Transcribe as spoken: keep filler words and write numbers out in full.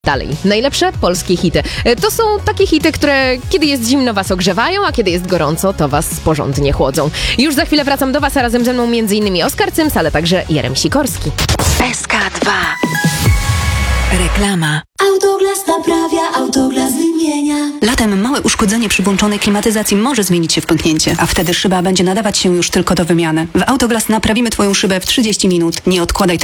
Dalej, najlepsze polskie hity. To są takie hity, które kiedy jest zimno was ogrzewają, a kiedy jest gorąco, to was porządnie chłodzą. Już za chwilę wracam do was, a razem ze mną między innymi Oskar Cyms, ale także Jerem Sikorski. S K dwa. Reklama. Autoglas naprawia, Autoglas wymienia. Latem małe uszkodzenie przy włączonej klimatyzacji może zmienić się w pęknięcie, a wtedy szyba będzie nadawać się już tylko do wymiany. W Autoglas naprawimy twoją szybę w trzydzieści minut. Nie odkładaj